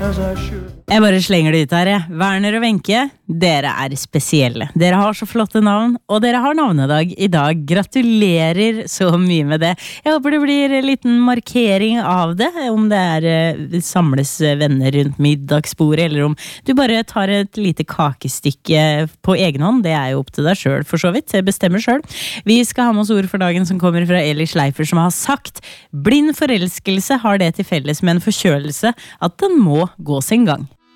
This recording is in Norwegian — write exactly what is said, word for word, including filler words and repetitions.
as I should. Jeg bare slenger det ut her, jeg. Werner og Wenche, dere er spesielle. Dere har så flotte navn, og dere har navnedag i dag. Gratulerer så mye med det. Jeg håper det blir en liten markering av det, om det er eh, samles venner rundt middagsbordet, eller om du bare tar et lite kakestykke på egen hånd. Det er jo opp til deg selv, for så vidt. Jeg bestemmer selv. Vi skal ha med oss ord for dagen som kommer fra Eli Schleifer, som har sagt: blind forelskelse har det til felles med en forkjølelse at den må gå sin gang.